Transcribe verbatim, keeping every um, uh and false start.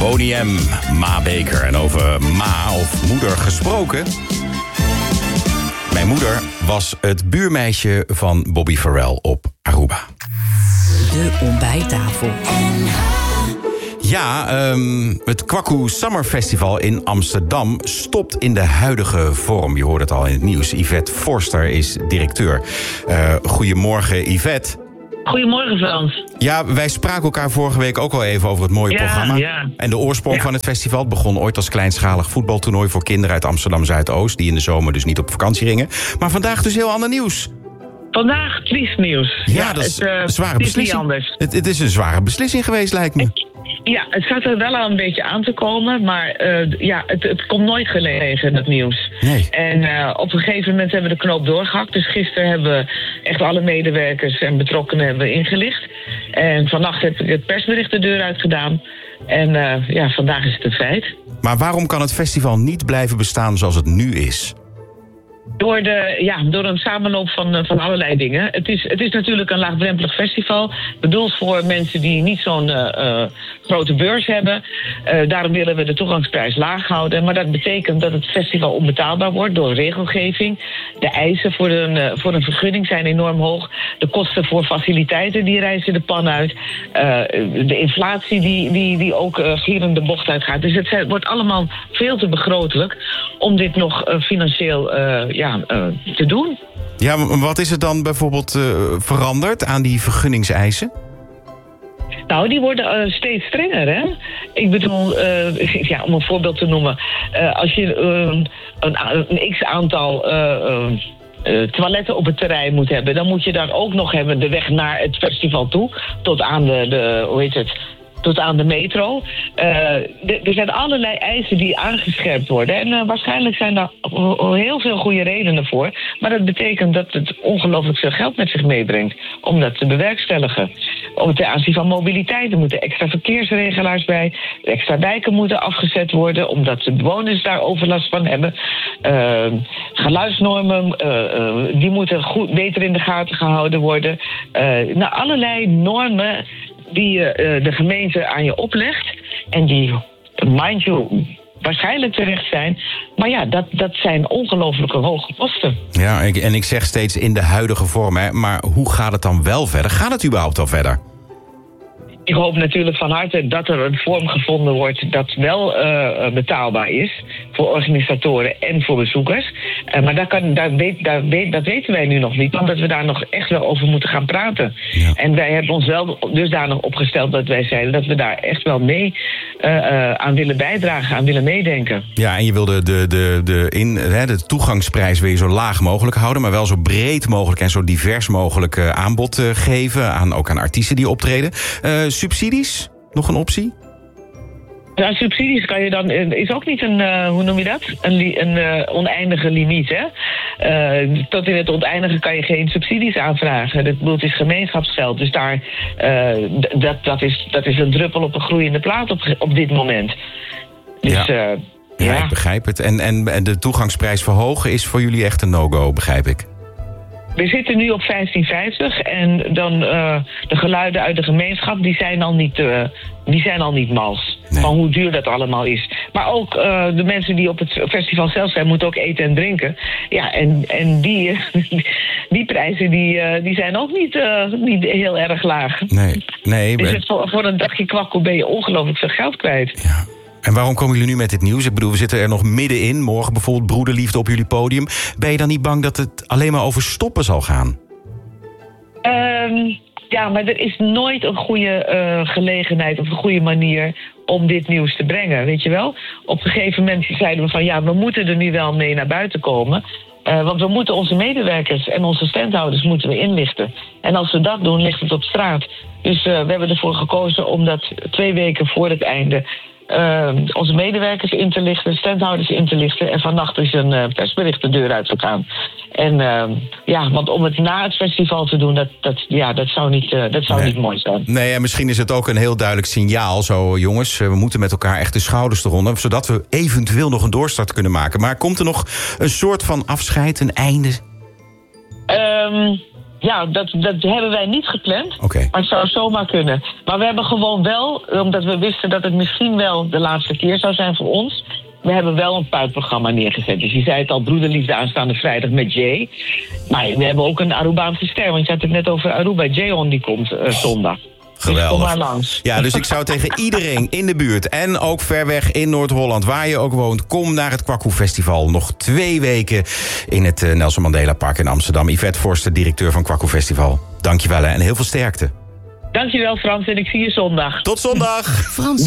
Boney M, Ma Baker. En over ma of moeder gesproken. Mijn moeder was het buurmeisje van Bobby Farrell op Aruba. De ontbijttafel. Ja, um, het Kwaku Summer Festival in Amsterdam stopt in de huidige vorm. Je hoort het al in het nieuws. Yvette Forster is directeur. Uh, goedemorgen, Yvette. Goedemorgen, Frans. Ja, wij spraken elkaar vorige week ook al even over het mooie ja, programma. Ja. En de oorsprong ja. van het festival. Het begon ooit als kleinschalig voetbaltoernooi voor kinderen uit Amsterdam-Zuidoost, die in de zomer dus niet op vakantie gingen. Maar vandaag dus heel ander nieuws. Vandaag triest nieuws. Ja, ja dat is het, uh, een zware het is beslissing. niet anders. Het, het is een zware beslissing geweest, lijkt me. Ja, het staat er wel al een beetje aan te komen, maar uh, ja, het, het komt nooit gelegen, dat nieuws. Nee. En uh, op een gegeven moment hebben we de knoop doorgehakt. Dus gisteren hebben we echt alle medewerkers en betrokkenen hebben we ingelicht. En vannacht heb ik het persbericht de deur uitgedaan. En uh, ja, vandaag is het een feit. Maar waarom kan het festival niet blijven bestaan zoals het nu is? Door, de, ja, door een samenloop van, van allerlei dingen. Het is, het is natuurlijk een laagdrempelig festival. Bedoeld voor mensen die niet zo'n uh, uh, grote beurs hebben. Uh, daarom willen we de toegangsprijs laag houden. Maar dat betekent dat het festival onbetaalbaar wordt door regelgeving. De eisen voor een, uh, voor een vergunning zijn enorm hoog. De kosten voor faciliteiten die reizen de pan uit. Uh, de inflatie die, die, die ook uh, gierend de bocht uitgaat. Dus het wordt allemaal veel te begrotelijk om dit nog uh, financieel uh, ja, uh, te doen. Ja, maar wat is er dan bijvoorbeeld uh, veranderd aan die vergunningseisen? Nou, die worden uh, steeds strenger, hè? Ik bedoel, uh, ja, om een voorbeeld te noemen. Uh, als je uh, een, een x-aantal uh, uh, toiletten op het terrein moet hebben, dan moet je daar ook nog hebben de weg naar het festival toe. Tot aan de, de hoe heet het... tot aan de metro. Uh, de, er zijn allerlei eisen die aangescherpt worden. En uh, waarschijnlijk zijn daar heel veel goede redenen voor. Maar dat betekent dat het ongelooflijk veel geld met zich meebrengt om dat te bewerkstelligen. Om ten aanzien van mobiliteit, er moeten extra verkeersregelaars bij. Extra wijken moeten afgezet worden, omdat de bewoners daar overlast van hebben. Uh, geluidsnormen, uh, uh, die moeten goed, beter in de gaten gehouden worden. Uh, nou, allerlei normen die uh, de gemeente aan je oplegt en die, mind you, waarschijnlijk terecht zijn. Maar ja, dat, dat zijn ongelooflijke hoge kosten. Ja, en ik zeg steeds in de huidige vorm, hè, maar hoe gaat het dan wel verder? Gaat het überhaupt al verder? Ik hoop natuurlijk van harte dat er een vorm gevonden wordt dat wel uh, betaalbaar is voor organisatoren en voor bezoekers. Uh, maar daar kan, daar weet, daar weet, dat weten wij nu nog niet, omdat we daar nog echt wel over moeten gaan praten. Ja. En wij hebben ons wel dusdanig opgesteld dat wij zeiden dat we daar echt wel mee uh, uh, aan willen bijdragen, aan willen meedenken. Ja, en je wilde de, de, de, in, de toegangsprijs weer zo laag mogelijk houden, maar wel zo breed mogelijk en zo divers mogelijk uh, aanbod uh, geven, aan, ook aan artiesten die optreden. Uh, Subsidies? Nog een optie? Ja, subsidies kan je dan, is ook niet een, uh, hoe noem je dat? Een, li, een uh, oneindige limiet, hè? Uh, tot in het oneindige kan je geen subsidies aanvragen. Dat, het is gemeenschapsgeld, dus daar, uh, dat, dat, is, dat is een druppel op een gloeiende plaat op, op dit moment. Dus, ja. Uh, ja, ja, ik begrijp het. En, en de toegangsprijs verhogen is voor jullie echt een no-go, begrijp ik. We zitten nu op vijftien vijftig en dan uh, de geluiden uit de gemeenschap, die zijn al niet, uh, die zijn al niet mals. Nee. Van hoe duur dat allemaal is. Maar ook uh, de mensen die op het festival zelf zijn, moeten ook eten en drinken. Ja, en, en die, die prijzen die, uh, die zijn ook niet, uh, niet heel erg laag. Nee, nee. Dus het, voor, voor een dagje Kwaku ben je ongelooflijk veel geld kwijt. Ja. En waarom komen jullie nu met dit nieuws? Ik bedoel, we zitten er nog middenin. Morgen bijvoorbeeld broederliefde op jullie podium. Ben je dan niet bang dat het alleen maar over stoppen zal gaan? Um, ja, maar er is nooit een goede uh, gelegenheid of een goede manier om dit nieuws te brengen, weet je wel? Op een gegeven moment zeiden we van ja, we moeten er nu wel mee naar buiten komen. Uh, want we moeten onze medewerkers en onze standhouders moeten we inlichten. En als we dat doen, ligt het op straat. Dus uh, we hebben ervoor gekozen om dat twee weken voor het einde Uh, onze medewerkers in te lichten, standhouders in te lichten. En vannacht is een uh, persbericht de deur uitgegaan. En uh, ja, want om het na het festival te doen, dat, dat, ja, dat zou, niet, uh, dat zou nee. niet mooi zijn. Nee, en misschien is het ook een heel duidelijk signaal. Zo, jongens, we moeten met elkaar echt de schouders eronder, zodat we eventueel nog een doorstart kunnen maken. Maar komt er nog een soort van afscheid, een einde? Um, Ja, dat, dat hebben wij niet gepland. Oké. Maar het zou zomaar kunnen. Maar we hebben gewoon wel, omdat we wisten dat het misschien wel de laatste keer zou zijn voor ons. We hebben wel een puitprogramma neergezet. Dus je zei het al, Broederliefde aanstaande vrijdag met Jay. Maar we hebben ook een Arubaanse ster. Want je had het net over Aruba. Jay-on die komt uh, zondag. Geweldig. Dus kom maar langs. Ja, dus ik zou tegen iedereen in de buurt en ook ver weg in Noord-Holland, waar je ook woont, kom naar het Kwaku Festival. Nog twee weken in het uh, Nelson Mandela Park in Amsterdam. Yvette Forster, directeur van Kwaku Festival. Dankjewel hè, en heel veel sterkte. Dankjewel Frans en ik zie je zondag. Tot zondag. Frans.